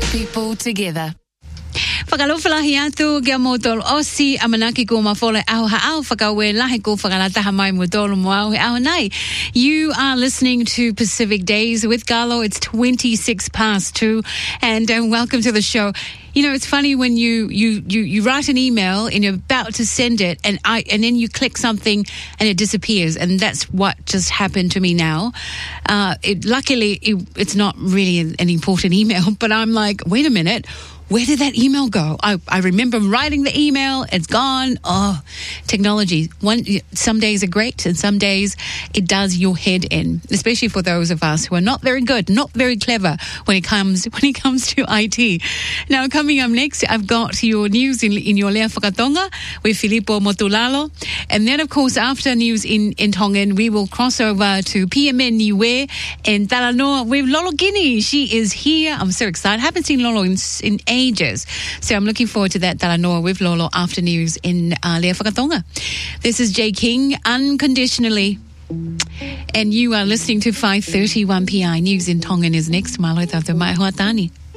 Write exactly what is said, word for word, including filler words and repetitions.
people together. Whakalofalahi atu kia motolo osi amanaki ko mafole au ha'au whakawe lahi ko whakalataha mai motolo mo au au nei. You are listening to Pacific Days with Galo. It's twenty-six past two and um, welcome to the show. You know, it's funny when you, you, you, you write an email and you're about to send it and I and then you click something and it disappears, and that's what just happened to me now. Uh, it, luckily, it, it's not really an, an important email, but I'm like, wait a minute. Where did that email go? I, I remember writing the email. It's gone. Oh, technology. One, some days are great and some days it does your head in, especially for those of us who are not very good, not very clever when it comes when it comes to I T. Now, coming up next, I've got your news in, in your Lea Whakatonga with Filippo Motulalo. And then, of course, after news in, in Tongan, we will cross over to P M N Niue and Talanoa with Lolo Guinea. She is here. I'm so excited. I haven't seen Lolo in, in ages. So I'm looking forward to that Talanoa with Lolo after news in uh, Lea Whakatonga. This is Jay King, Unconditionally. And you are listening to five thirty-one P I. News in Tongan is next. Malo tautu mai hoa tani.